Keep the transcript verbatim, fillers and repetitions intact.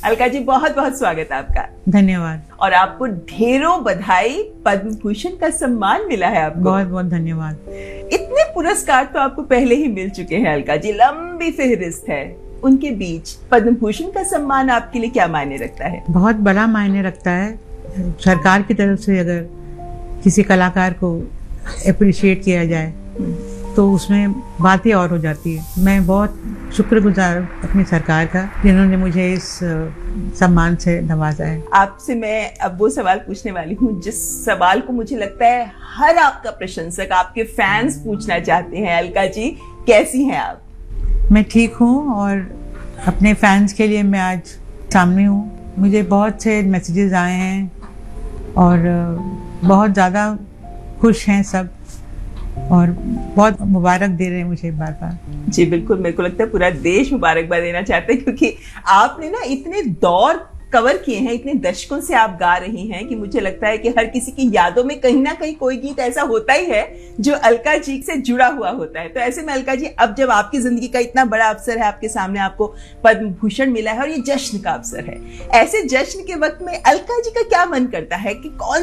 अलका जी, बहुत बहुत स्वागत आपका। धन्यवाद। और आपको ढेरों बधाई, पद्म भूषण का सम्मान मिला है आपको। बहुत बहुत धन्यवाद। इतने पुरस्कार तो आपको पहले ही मिल चुके हैं अलका जी, लंबी फहरिस्त है। उनके बीच पद्म भूषण का सम्मान आपके लिए क्या मायने रखता है? बहुत बड़ा मायने रखता है। सरकार की तरफ से अगर किसी कलाकार को अप्रिशिएट किया जाए तो उसमें बात ही और हो जाती है। मैं बहुत शुक्रगुजार अपनी सरकार का, जिन्होंने मुझे इस सम्मान से नवाजा है। आपसे मैं अब वो सवाल पूछने वाली हूँ जिस सवाल को मुझे लगता है हर आपका प्रशंसक, आपके फैंस पूछना चाहते हैं। अलका जी, कैसी हैं आप? मैं ठीक हूँ और अपने फैंस के लिए मैं आज सामने हूँ। मुझे बहुत से मैसेजेस आए हैं और बहुत ज़्यादा खुश हैं सब और बहुत मुबारक दे रहे हैं मुझे बार बार। जी बिल्कुल, मेरे को लगता है पूरा देश मुबारकबाद देना चाहते हैं, क्योंकि आपने ना इतने दौर कवर किए हैं, इतने दशकों से आप गा रही हैं कि मुझे लगता है कि हर किसी की यादों में कहीं ना कहीं कोई गीत ऐसा होता ही है जो अलका जी से जुड़ा हुआ होता है। तो ऐसे में अलका जी, अब जब आपकी जिंदगी का इतना बड़ा अवसर है आपके सामने, आपको पद्म भूषण मिला है और ये जश्न का अवसर है, ऐसे जश्न के वक्त में अलका जी का क्या मन करता है कि कौन